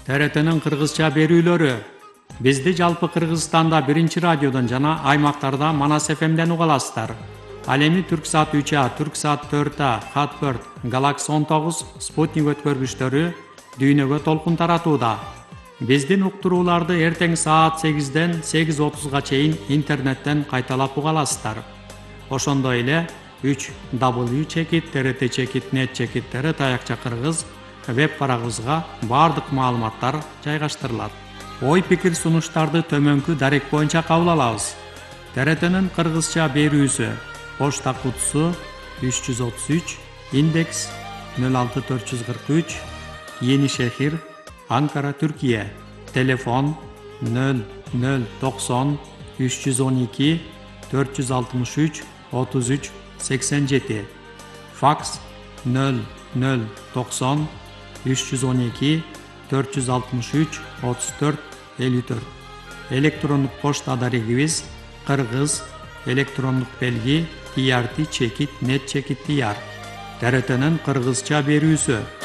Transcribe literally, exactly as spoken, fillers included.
Т Р Т'нин кыргызча берүүлөрү. Бизди жалпы Кыргызстанда биринчи радиодон жана аймактарда Манас эф эмден уга аласыздар. Ал эми Түрксат үч А, Түрксат төрт А, Хатбird, Galaxy он тогуз, Спутник өткөргүчтөрү дүйнөгө толкун таратууда. Биздин уктурууларды эртең саат сегизден сегиз отузга чейин интернеттен кайталап уга аласыздар. Ошондой эле үч дабл ю чекит т р т чекит нет чекит т р таякча кыргыз веб барагыбызга баардык маалыматтар жайгаштырылат. Ой пикир сунуштарды төмөнкү дарек боюнча кабыл алабыз. Т Р Т'нин кыргызча берүүсү. Почта кутусу үч жүз отуз үч, индекс нөл алты төрт жүз кырк үч, Yeni Şehir, Ankara, Türkiye. Telefon nol nol doksan üç yüz on iki dört yüz altmış üç otuz üç seksen yedi. Faks nol nol doksan üç yüz on iki dört yüz altmış üç otuz dört elli dört. Elektronik poçta adresimiz Kırgız, elektronik belgi T R T çekit net çekit diyar. T R T'nin Kırgızça berүүsü.